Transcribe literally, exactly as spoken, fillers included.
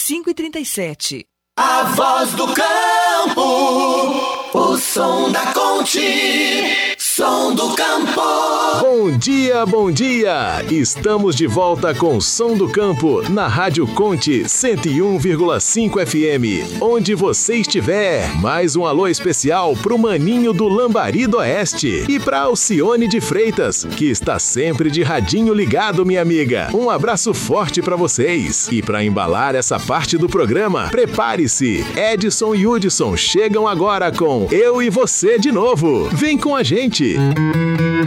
cinco e trinta e sete. A voz do campo, o som da Conte, som do campo. Bom dia, bom dia! Estamos de volta com Som do Campo na Rádio Conte cento e um vírgula cinco F M. Onde você estiver, mais um alô especial pro Maninho do Lambari do Oeste e pra Alcione de Freitas, que está sempre de radinho ligado, minha amiga. Um abraço forte pra vocês. E pra embalar essa parte do programa, prepare-se. Edson e Hudson chegam agora com Eu e Você de Novo. Vem com a gente!